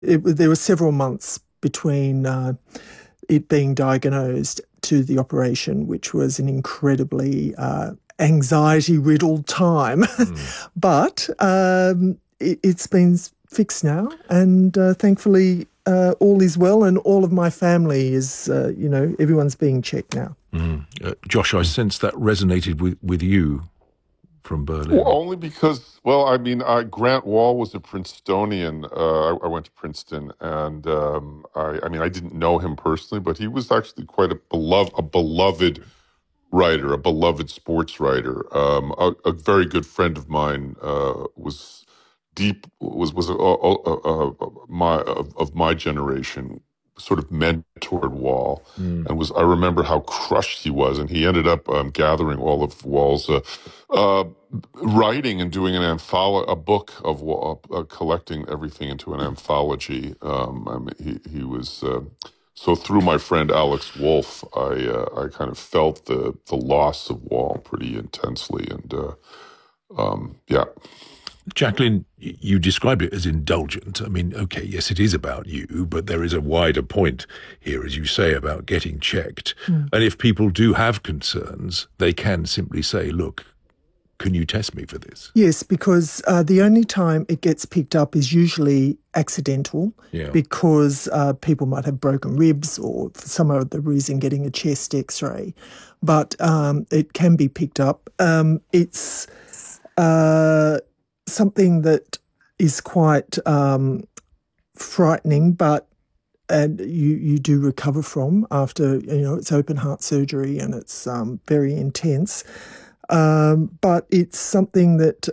there were several months between it being diagnosed to the operation, which was an incredibly anxiety-riddled time. But it's been fixed now, and thankfully all is well, and all of my family is, everyone's being checked now. Josh, I sense that resonated with you from Berlin. Well, only because, Grant Wall was a Princetonian. I went to Princeton, and I didn't know him personally, but he was actually quite a beloved writer, a beloved sports writer. A very good friend of mine was of my generation, sort of mentored Wall, and I remember how crushed he was, and he ended up gathering all of Wall's writing and doing a book of Wall, collecting everything into an anthology. He was so through my friend Alex Wolff, I kind of felt the loss of Wall pretty intensely, and yeah. Jacqueline, you described it as indulgent. I mean, okay, yes, it is about you, but there is a wider point here, as you say, about getting checked. And if people do have concerns, they can simply say, look, can you test me for this? Yes, because the only time it gets picked up is usually accidental, because people might have broken ribs or for some other reason getting a chest X-ray. But it can be picked up. It's something that is quite frightening, but you do recover from after, it's open heart surgery, and it's very intense. But it's something that,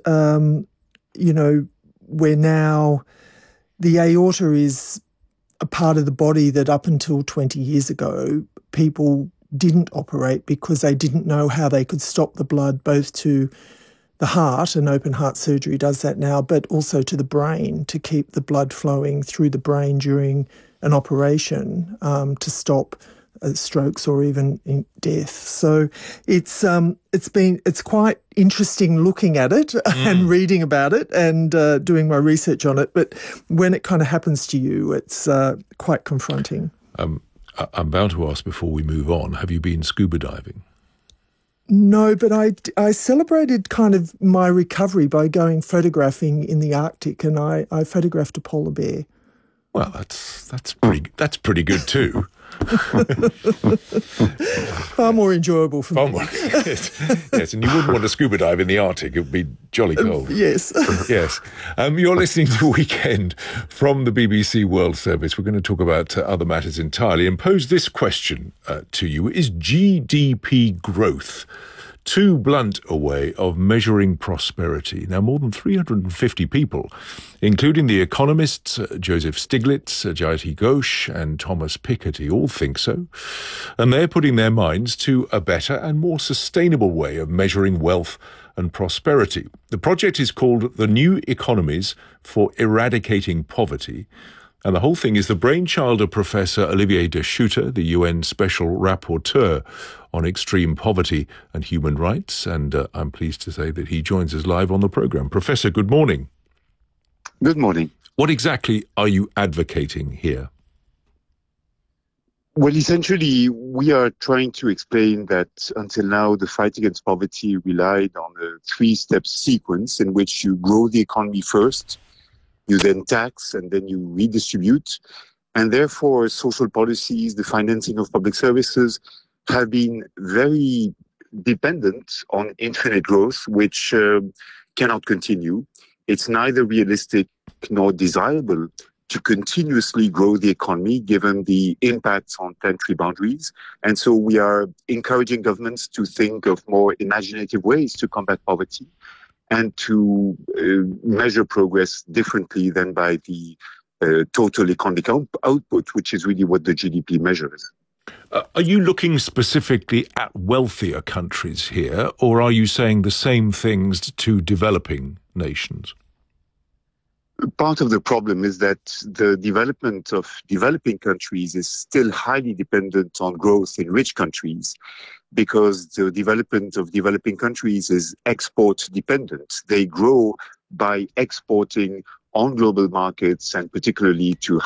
where now the aorta is a part of the body that up until 20 years ago, people didn't operate because they didn't know how they could stop the blood both to the heart, and open heart surgery does that now, but also to the brain, to keep the blood flowing through the brain during an operation, to stop strokes or even death. So it's quite interesting looking at it and reading about it and doing my research on it. But when it kind of happens to you, it's quite confronting. I'm bound to ask before we move on, have you been scuba diving? No, but I celebrated kind of my recovery by going photographing in the Arctic, and I photographed a polar bear. Well, that's pretty good too. Far more enjoyable for me. Yes, and you wouldn't want to scuba dive in the Arctic. It would be jolly cold. Yes. Yes. You're listening to Weekend from the BBC World Service. We're going to talk about other matters entirely and pose this question to you. Is GDP growth too blunt a way of measuring prosperity? Now, more than 350 people, including the economists Joseph Stiglitz, Jayati Ghosh and Thomas Piketty, all think so. And they're putting their minds to a better and more sustainable way of measuring wealth and prosperity. The project is called The New Economies for Eradicating Poverty. And the whole thing is the brainchild of Professor Olivier De Schutter, the UN Special Rapporteur on Extreme Poverty and Human Rights. And I'm pleased to say that he joins us live on the programme. Professor, good morning. Good morning. What exactly are you advocating here? Well, essentially, we are trying to explain that until now, the fight against poverty relied on a three-step sequence in which you grow the economy first, you then tax, and then you redistribute. And therefore, social policies, the financing of public services have been very dependent on infinite growth, which cannot continue. It's neither realistic nor desirable to continuously grow the economy given the impacts on planetary boundaries. And so we are encouraging governments to think of more imaginative ways to combat poverty and to measure progress differently than by the total economic output, which is really what the GDP measures. Are you looking specifically at wealthier countries here, or are you saying the same things to developing nations? Part of the problem is that the development of developing countries is still highly dependent on growth in rich countries, because the development of developing countries is export dependent. They grow by exporting on global markets and particularly to